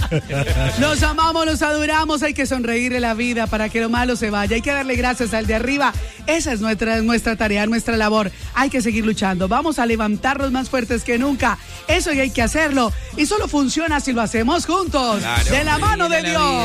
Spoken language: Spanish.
Los amamos, los adoramos. Hay que sonreír en la vida para que lo malo se vaya. Hay que darle gracias al de arriba. Esa es nuestra tarea, nuestra labor. Hay que seguir luchando. Vamos a levantarnos más fuertes que nunca. Eso hay que hacerlo. Y solo funciona si lo hacemos juntos. Claro, de la mano de Dios.